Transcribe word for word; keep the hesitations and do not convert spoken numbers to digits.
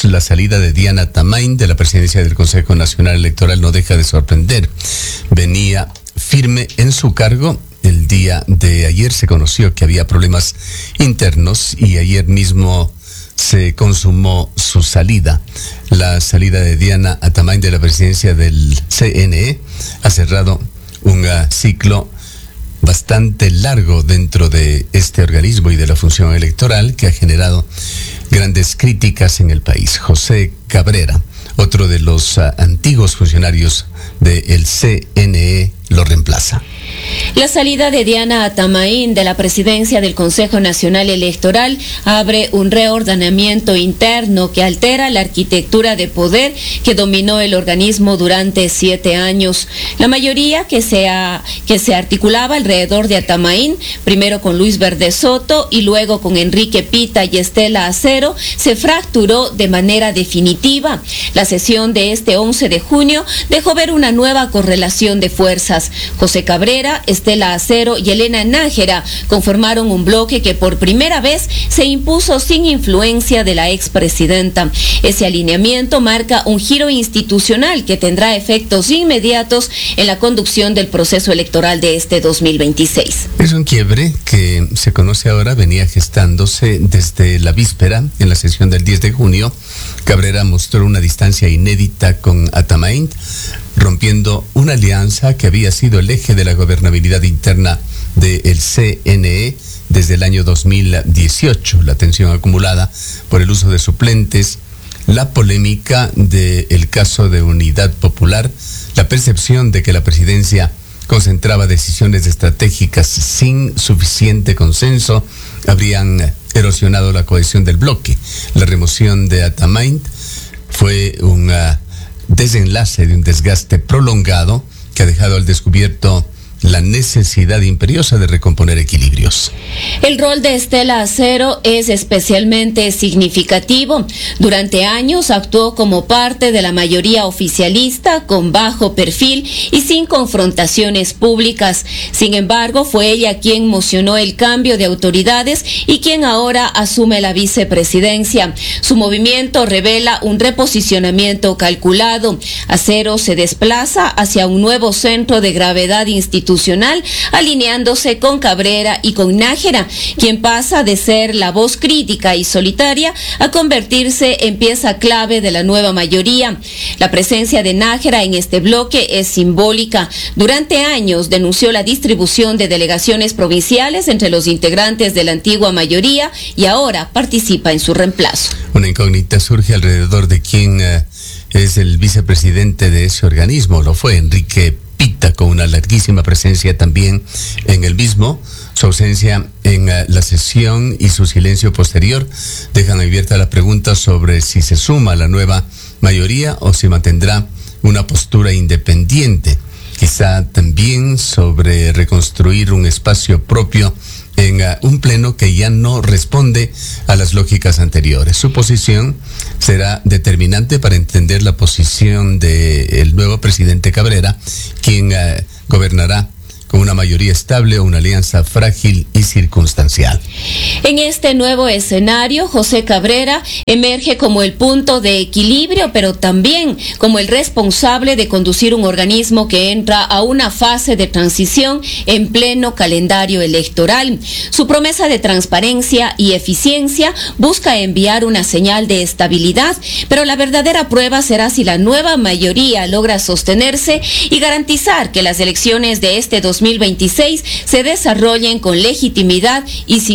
años, la salida de Diana Tamain de la presidencia del Consejo Nacional Electoral no deja de sorprender. Venía firme en su cargo. El día de ayer se conoció que había problemas internos y ayer mismo se consumó su salida. La salida de Diana Tamain de la presidencia del C N E ha cerrado un uh, ciclo bastante largo dentro de este organismo y de la función electoral que ha generado grandes críticas en el país. José Cabrera, otro de los uh, antiguos funcionarios del C N E, lo reemplaza. La salida de Diana Tamain de la presidencia del Consejo Nacional Electoral abre un reordenamiento interno que altera la arquitectura de poder que dominó el organismo durante siete años. La mayoría que se, ha, que se articulaba alrededor de Tamain, primero con Luis Verde Soto y luego con Enrique Pita y Estela Acero, se fracturó de manera definitiva. La sesión de este once de junio dejó ver una nueva correlación de fuerzas. José Cabrera, Estela Acero y Elena Nájera conformaron un bloque que por primera vez se impuso sin influencia de la expresidenta. Ese alineamiento marca un giro institucional que tendrá efectos inmediatos en la conducción del proceso electoral de este dos mil veintiséis. Es un quiebre que se conoce ahora, venía gestándose desde la víspera. En la sesión del diez de junio, Cabrera mostró una distancia inédita con Tamain, rompiendo una alianza que había sido el eje de la gobernabilidad interna del C N E desde el año dos mil dieciocho. La tensión acumulada por el uso de suplentes, la polémica del caso de Unidad Popular, la percepción de que la presidencia concentraba decisiones estratégicas sin suficiente consenso, habrían erosionado la cohesión del bloque. La remoción de Tamain fue una desenlace de un desgaste prolongado que ha dejado al descubierto la necesidad imperiosa de recomponer equilibrios. El rol de Estela Acero es especialmente significativo. Durante años actuó como parte de la mayoría oficialista, con bajo perfil y sin confrontaciones públicas. Sin embargo, fue ella quien mocionó el cambio de autoridades y quien ahora asume la vicepresidencia. Su movimiento revela un reposicionamiento calculado. Acero se desplaza hacia un nuevo centro de gravedad institucional, alineándose con Cabrera y con Nájera, quien pasa de ser la voz crítica y solitaria a convertirse en pieza clave de la nueva mayoría. La presencia de Nájera en este bloque es simbólica. Durante años denunció la distribución de delegaciones provinciales entre los integrantes de la antigua mayoría y ahora participa en su reemplazo. Una incógnita surge alrededor de quién uh, es el vicepresidente de ese organismo. Lo fue Enrique Pita, con una larguísima presencia también en el mismo. Su ausencia en uh, la sesión y su silencio posterior dejan abierta la pregunta sobre si se suma a la nueva mayoría o si mantendrá una postura independiente. Quizá también sobre reconstruir un espacio propio en uh, un pleno que ya no responde a las lógicas anteriores. Su posición será determinante para entender la posición del nuevo presidente Cabrera, quien uh, gobernará con una mayoría estable o una alianza frágil y circunstancial. En este nuevo escenario, José Cabrera emerge como el punto de equilibrio, pero también como el responsable de conducir un organismo que entra a una fase de transición en pleno calendario electoral. Su promesa de transparencia y eficiencia busca enviar una señal de estabilidad, pero la verdadera prueba será si la nueva mayoría logra sostenerse y garantizar que las elecciones de este dos mil veintiséis se desarrollen con legitimidad y sin